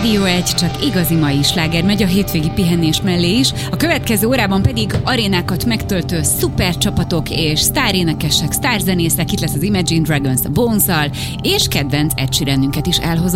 Rádió 1, csak igazi mai sláger megy a hétvégi pihenés mellé is. A következő órában pedig arénákat megtöltő szuper csapatok és sztárénekesek, sztárzenészek, itt lesz az Imagine Dragons a Bones-al, és kedvenc Ed Sheeranünket is elhozom.